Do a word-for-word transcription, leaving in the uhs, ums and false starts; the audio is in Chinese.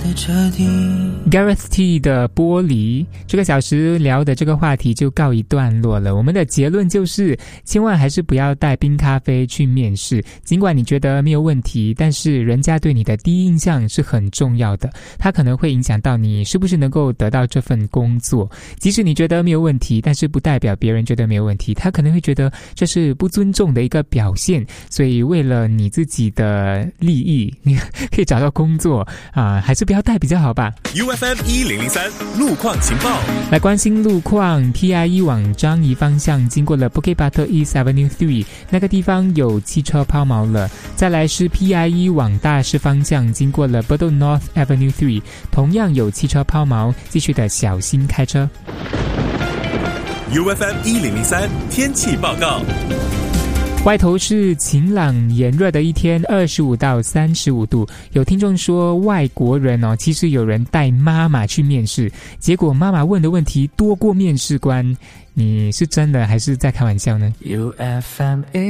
的彻底。 Gareth T 的玻璃，这个小时聊的这个话题就告一段落了。我们的结论就是千万还是不要带冰咖啡去面试，尽管你觉得没有问题，但是人家对你的第一印象是很重要的，它可能会影响到你是不是能够得到这份工作。即使你觉得没有问题，但是不代表别人觉得没有问题，他可能会觉得这是不尊重的一个表现。所以为了你自己的利益，你可以找到工作啊，还是不要带比较好吧。 U F M 一零零三路况情报， 来关心路况。 P I E 往樟宜方向经过了 Bukit Batok East Avenue 三， 那个地方有汽车抛锚了。再来是 P I E 往大士方向经过了 Bedok North Avenue 三， 同样有汽车抛锚，继续的小心开车。 U F M 一零零三天气报告。 外头是晴朗炎热的一天，二十五到三十五度。有听众说外国人哦，其实有人带妈妈去面试，结果妈妈问的问题多过面试官，你是真的还是在开玩笑呢？ U F M